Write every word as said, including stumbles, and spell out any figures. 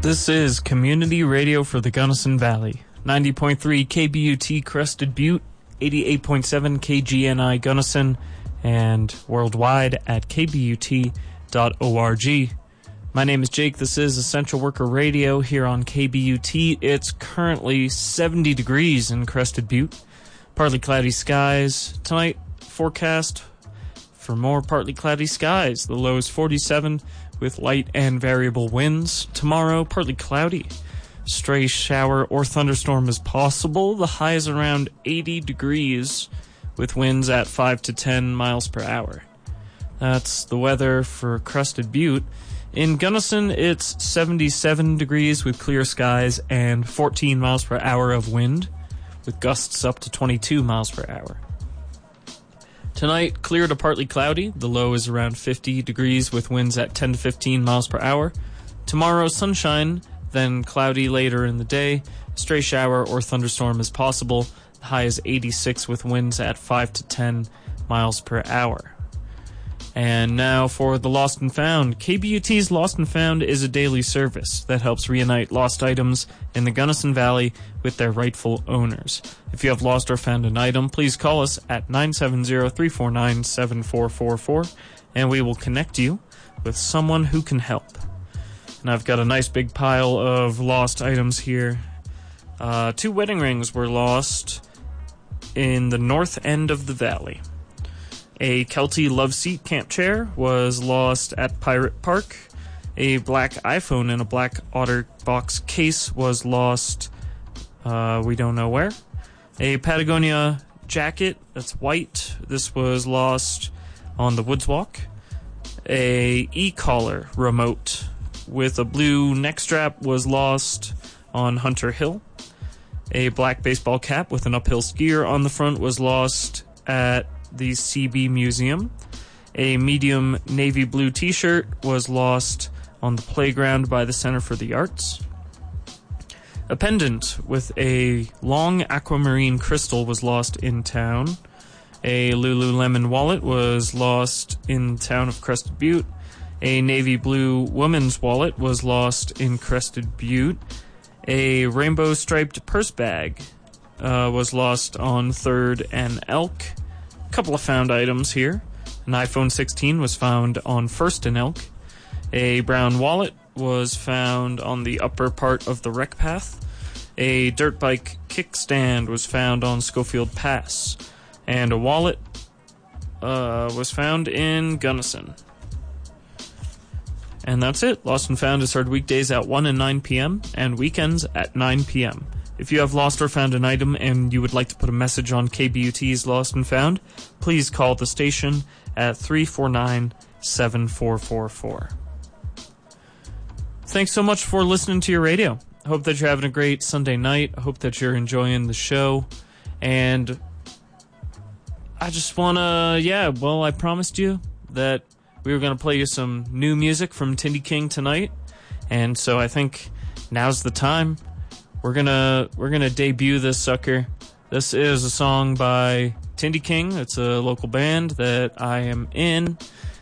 This is Community Radio for the Gunnison Valley. ninety point three K B U T Crested Butte, eighty-eight point seven K G N I Gunnison, and worldwide at k b u t dot org. My name is Jake. This is Essential Worker Radio here on K B U T. It's currently seventy degrees in Crested Butte. Partly cloudy skies. Tonight, forecast for more partly cloudy skies. The low is forty-seven with light and variable winds. Tomorrow, partly cloudy. Stray shower or thunderstorm is possible. The high is around eighty degrees with winds at five to ten miles per hour. That's the weather for Crested Butte. In Gunnison, it's seventy-seven degrees with clear skies and fourteen miles per hour of wind, with gusts up to twenty-two miles per hour. Tonight, clear to partly cloudy. The low is around fifty degrees with winds at ten to fifteen miles per hour. Tomorrow, sunshine, then cloudy later in the day. Stray shower or thunderstorm is possible. The high is eighty-six with winds at five to ten miles per hour. And now for the Lost and Found. K B U T's Lost and Found is a daily service that helps reunite lost items in the Gunnison Valley with their rightful owners. If you have lost or found an item, please call us at nine seven zero, three four nine, seven four four four, and we will connect you with someone who can help. And I've got a nice big pile of lost items here. Uh, two wedding rings were lost in the north end of the valley. A Kelty love seat camp chair was lost at Pirate Park. A black iPhone in a black OtterBox case was lost, uh, we don't know where. A Patagonia jacket that's white. This was lost on the Woods Walk. A e-collar remote with a blue neck strap was lost on Hunter Hill. A black baseball cap with an uphill skier on the front was lost at the C B Museum. A medium navy blue t-shirt was lost on the playground by the Center for the Arts. A pendant with a long aquamarine crystal was lost in town. A Lululemon wallet was lost in town of Crested Butte. A navy blue woman's wallet was lost in Crested Butte. A rainbow striped purse bag uh, was lost on third and Elk. A couple of found items here. An iPhone sixteen was found on first and Elk. A brown wallet was found on the upper part of the rec path. A dirt bike kickstand was found on Schofield Pass. And a wallet uh, was found in Gunnison. And that's it. Lost and Found is heard weekdays at one and nine p.m. and weekends at nine p.m. If you have lost or found an item and you would like to put a message on K B U T's Lost and Found, please call the station at three four nine, seven four four four. Thanks so much for listening to your radio. I hope that you're having a great Sunday night. I hope that you're enjoying the show. And I just want to, yeah, well, I promised you that we were going to play you some new music from Tindy King tonight. And so I think now's the time. We're gonna we're gonna debut this sucker. This is a song by Tindy King. It's a local band that I am in,